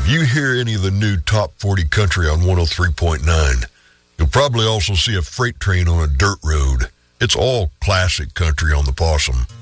If you hear any of the new Top 40 country on 103.9, you'll probably also see a freight train on a dirt road. It's all classic country on the Possum.